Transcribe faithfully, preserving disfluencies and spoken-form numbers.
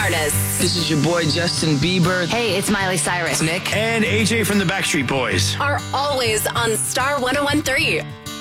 artists. This is your boy Justin Bieber. Hey, it's Miley Cyrus. Nick. And A J from the Backstreet Boys. Are always on Star one oh one three.